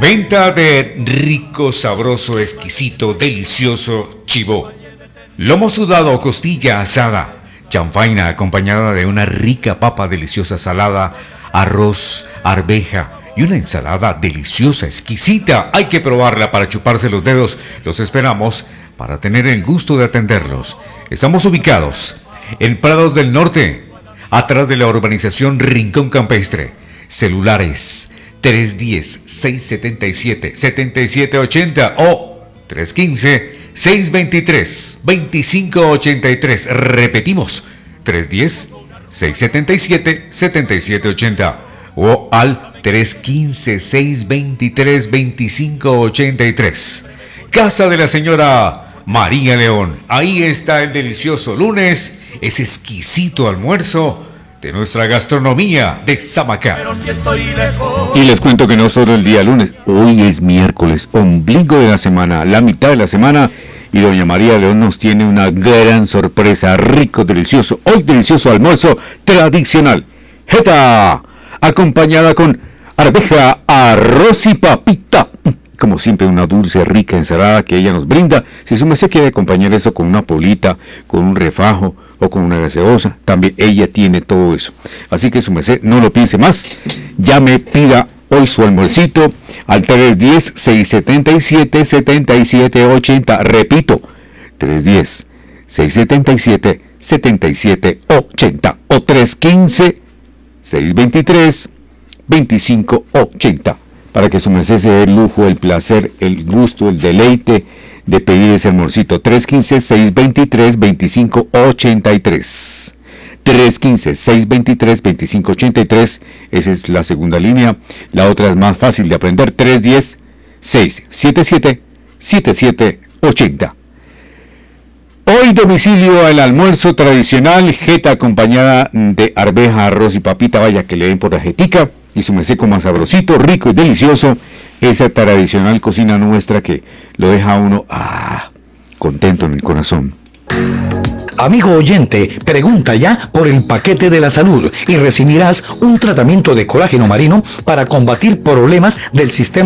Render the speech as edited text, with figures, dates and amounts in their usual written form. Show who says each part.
Speaker 1: Venta de rico, sabroso, exquisito, delicioso chivó. Lomo sudado o costilla asada. Chanfaina acompañada de una rica papa deliciosa salada, arroz, arveja y una ensalada deliciosa, exquisita. Hay que probarla para chuparse los dedos. Los esperamos para tener el gusto de atenderlos. Estamos ubicados en Prados del Norte, atrás de la urbanización Rincón Campestre. Celulares 310-677-7780 o 315-623-2583. Repetimos, 310-677-7780 o al 315-623-2583. Casa de la señora María León. Ahí está el delicioso lunes, ese exquisito almuerzo de nuestra gastronomía de Samacá.
Speaker 2: Y les cuento que no solo el día lunes, hoy es miércoles, ombligo de la semana, la mitad de la semana, y doña María León nos tiene una gran sorpresa, rico, delicioso, hoy delicioso almuerzo tradicional. Jeta, acompañada con arveja, arroz y papita. Como siempre, una dulce, rica ensalada que ella nos brinda. Si su merced quiere acompañar eso con una polita, con un refajo o con una gaseosa, también ella tiene todo eso. Así que su merced, no lo piense más. Llame, pida hoy su almuercito al 310-677-7780. Repito, 310-677-7780 o 315-623-2580. Para que su merced se dé el lujo, el placer, el gusto, el deleite de pedir ese almuercito. 315-623-2583. 315-623-2583. Esa es la segunda línea. La otra es más fácil de aprender. 310-677-7780. Hoy domicilio al almuerzo tradicional, jeta acompañada de arveja, arroz y papita. Vaya que le den por la jetica. Y su merced como sabrosito, rico y delicioso, esa tradicional cocina nuestra que lo deja a uno contento en el corazón.
Speaker 3: Amigo oyente, pregunta ya por el paquete de la salud y recibirás un tratamiento de colágeno marino para combatir problemas del sistema